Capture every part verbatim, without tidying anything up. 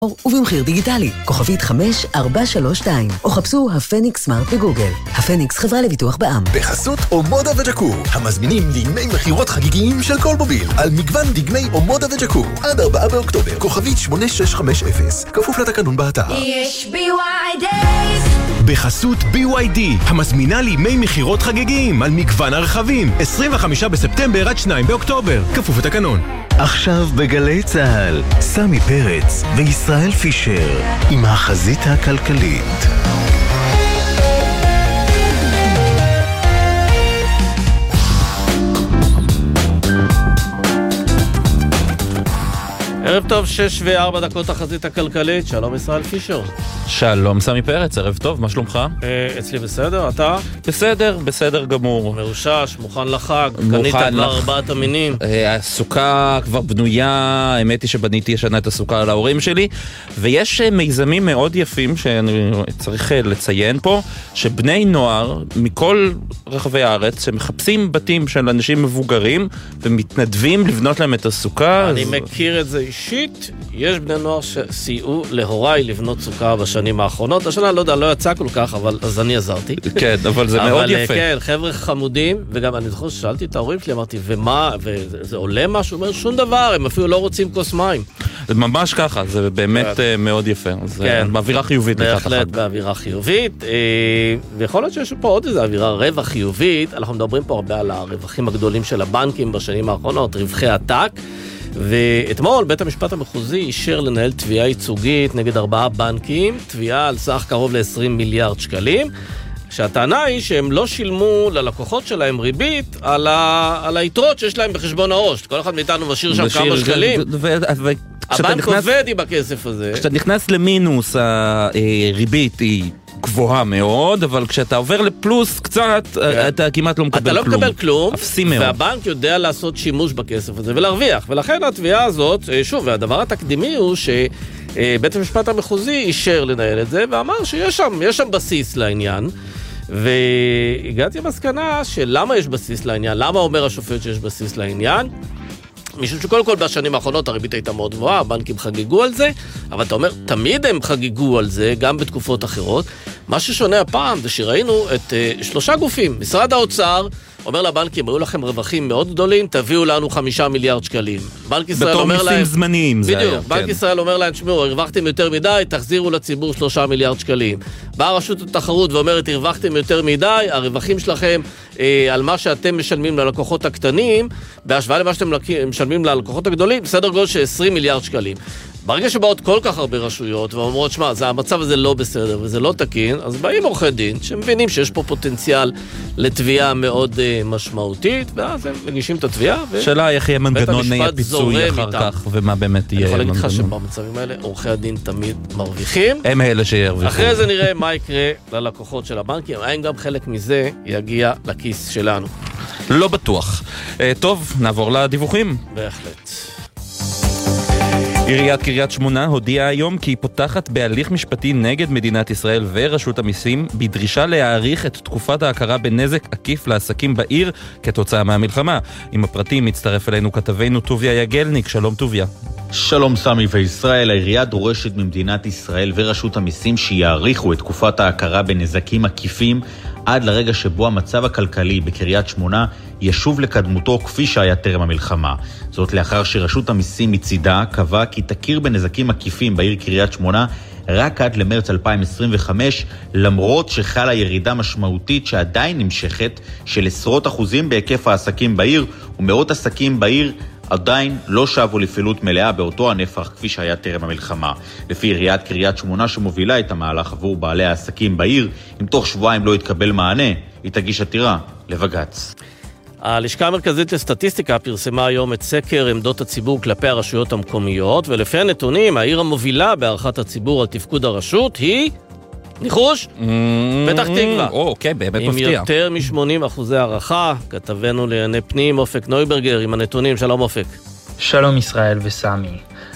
ובמחיר דיגיטלי, כוכבית חמש ארבע שלוש שתיים, או חפשו הפניקס סמארט בגוגל. הפניקס חברה לביטוח בע"מ. בחסות אומודה וג'קו, המזמינים דגמי מחירות חגיגיים של כל מוביל, על מגוון דגמי אומודה וג'קו, עד ארבעה באוקטובר, כוכבית שמונה שש חמש אפס, כפוף לתקנון באתר. יש בי וואי דייז. בחסות בי וואי די, המזמינה לימי מחירות חגיגיים על מגוון הרכבים, עשרים וחמישה בספטמבר עד שניים באוקטובר, כפוף לתקנון. עכשיו בגלי צהל, סמי פרץ וישראל פישר עם החזית הכלכלית. ערב טוב, שש וארבע דקות החזית הכלכלית. שלום ישראל פישר. שלום סמי פרץ, ערב טוב, מה שלומך? אצלי בסדר, אתה? בסדר, בסדר גמור. מרושש, מוכן לחג, קנית כבר ארבעת המינים. הסוכה כבר בנויה, האמת היא שבניתי השנה את הסוכה להורים שלי, ויש מיזמים מאוד יפים שאני צריך לציין פה, שבני נוער מכל רחבי הארץ שמחפשים בתים של אנשים מבוגרים ומתנדבים לבנות להם את הסוכה. אני מכיר את זה אישית, יש בני נוער שסייעו להוריי לבנות סוכה בשנים האחרונות. השנה, לא יודע, לא יצא כל כך, אבל אז אני עזרתי. כן, אבל זה מאוד יפה. אבל כן, חבר'ה חמודים, וגם אני זוכר ששאלתי את ההורים שלי, אמרתי, ומה, וזה עולה משהו? אומר, שום דבר, הם אפילו לא רוצים כוס מים. זה ממש ככה, זה באמת מאוד יפה. זה באווירה חיובית. בהחלט באווירה חיובית, ויכול להיות שיש פה עוד איזו אווירה רווח חיובית. אנחנו מדברים פה הרבה על הרווחים הגדולים של הבנקים בשנים האחרונות, רווחי עתק. ואתמול בית המשפט המחוזי אישר לנהל תביעה ייצוגית נגד ארבעה בנקים, תביעה על סך קרוב ל-עשרים מיליארד שקלים, שהטענה היא שהם לא שילמו ללקוחות שלהם ריבית על, ה... על היתרות שיש להם בחשבון העו"ש. כל אחד מאיתנו משאיר שם כמה שקלים. ו... ו... הבנק נכנס... עובד עם הכסף הזה. כשאתה נכנס למינוס, הריבית היא גבוהה מאוד, אבל כשאתה עובר לפלוס קצת, אתה כמעט לא מקבל כלום. אתה לא מקבל כלום, אפסי מאוד. והבנק יודע לעשות שימוש בכסף הזה ולהרוויח. ולכן התביעה הזאת, שוב, והדבר התקדימי הוא שבית המשפט המחוזי אישר לנהל את זה, ואמר שיש שם, יש שם בסיס לעניין. והגעתי למסקנה של למה יש בסיס לעניין, למה אומר השופט שיש בסיס לעניין. משום שקודם כל בשנים האחרונות הריבית הייתה מאוד גבוהה, הבנקים חגיגו על זה, אבל אתה אומר, תמיד הם חגיגו על זה, גם בתקופות אחרות. מה ששונה הפעם זה שראינו את uh, שלושה גופים. משרד האוצר אומר לבנקים, היו לכם רווחים מאוד גדולים, תביאו לנו חמישה מיליארד שקלים. בנק ישראל אומר להם... בתור מיסים זמניים זה בדיוק, היה. בנק כן. ישראל אומר להם, שמעו, הרווחתם יותר מדי, תחזירו לציבור שלושה מיליארד שקלים. באה רשות התחרות ואומרת, הרווחתם יותר מדי, הרווחים שלכם אה, על מה שאתם משלמים ללקוחות הקטנים, בהשוואה למה שאתם משלמים ללקוחות הגדולים, בסדר גודל של עשרים מיליארד שקלים. ברגע שבאות כל כך הרבה רשויות ואומרות, שמה, זה, המצב הזה לא בסדר וזה לא תקין, אז באים עורכי דין שמבינים שיש פה פוטנציאל לתביעה מאוד uh, משמעותית, ואז הם מגישים את התביעה. שאלה איך יהיה מנגנון פיצוי אחר איתם. כך, ומה באמת יהיה מנגנון. אני יכול להגיד לך שבמצבים האלה, עורכי הדין תמיד מרוויחים. הם אלה שירוויחו. אחרי זה נראה מה יקרה ללקוחות של הבנקים, האם גם חלק מזה יגיע לכיס שלנו. לא בטוח. Uh, טוב, נעבור לדיווחים. בהחלט. עיריית קריית שמונה הודיעה היום כי היא פותחת בהליך משפטי נגד מדינת ישראל ורשות המיסים בדרישה להאריך את תקופת ההכרה בנזק עקיף לעסקים בעיר כתוצאה מהמלחמה. עם הפרטים מצטרף אלינו כתבנו טוביה יגלניק. שלום טוביה. שלום סמי וישראל. העירייה דורשת ממדינת ישראל ורשות המיסים שיאריכו את תקופת ההכרה בנזקים עקיפים עד לרגע שבו המצב הכלכלי בקריית שמונה ישוב לקדמותו כפי שהיה טרם המלחמה. זאת לאחר שרשות המיסים מצידה קבעה כי תכיר בנזקים עקיפים בעיר קריית שמונה רק עד למרץ אלפיים עשרים וחמש, למרות שחלה ירידה משמעותית שעדיין נמשכת של עשרות אחוזים בהיקף העסקים בעיר, ומאות עסקים בעיר עדיין לא שבו לפעילות מלאה באותו הנפח כפי שהיה טרם המלחמה. לפי עיריית קריית שמונה שמובילה את המהלך עבור בעלי העסקים בעיר, אם תוך שבועיים לא יתקבל מענה, היא תגיש עתירה לבג"ץ. הלשכה המרכזית לסטטיסטיקה פרסמה היום את סקר עמדות הציבור כלפי הרשויות המקומיות, ולפי הנתונים, העיר המובילה בהערכת הציבור על תפקוד הרשות היא, ניחוש, פתח תקווה. אוקיי, באמת מפתיע. עם יותר מ-שמונים אחוזי הערכה, כתבנו לענייני פנים אופק נויברגר עם הנתונים. שלום אופק. שלום ישראל וסמי.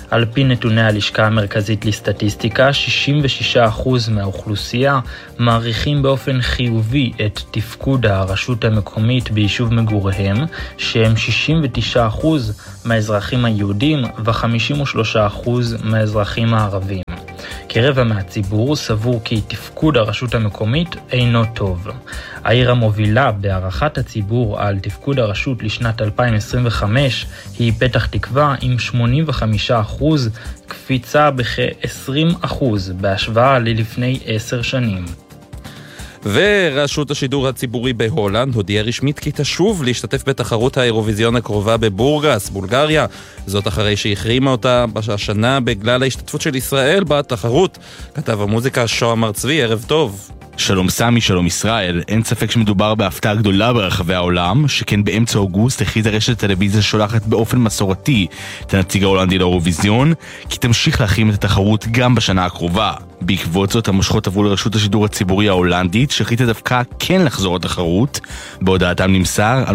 על פי נתוני הלשכה המרכזית לסטטיסטיקה, שישים ושישה אחוז מהאוכלוסייה מעריכים באופן חיובי את תפקוד הרשות המקומית ביישוב מגוריהם, שהם שישים ותשעה אחוז מהאזרחים היהודים ו-חמישים ושלושה אחוז מהאזרחים הערבים. כרבע מהציבור סבור כי תפקוד הרשות המקומית אינו טוב. העיר המובילה בהערכת הציבור על תפקוד הרשות לשנת אלפיים עשרים וחמש היא פתח תקווה עם שמונים וחמישה אחוז, קפיצה בכ-עשרים אחוז בהשוואה ללפני עשר שנים. ורשות השידור הציבורי בהולנד הודיעה רשמית כי תשוב להשתתף בתחרות האירוויזיון הקרובה בבורגס, בולגריה. זאת אחרי שהחרימה אותה השנה בגלל ההשתתפות של ישראל בתחרות. כתב המוזיקה שוהם מר צבי, ערב טוב. שלום סמי, שלום ישראל. אין ספק שמדובר בהפתעה גדולה ברחבי העולם, שכן באמצע אוגוסט הכריזה רשת הטלוויזיה שולחת באופן מסורתי את הנציג ההולנדי לאירוויזיון, כי תמשיך להחרים את התחרות גם בשנה הקרובה. בעקבות זאת המושכות עברו לרשות השידור הציבורי ההולנדית, שהחליטה דווקא כן לחזור לתחרות. בהודעתם נמסר,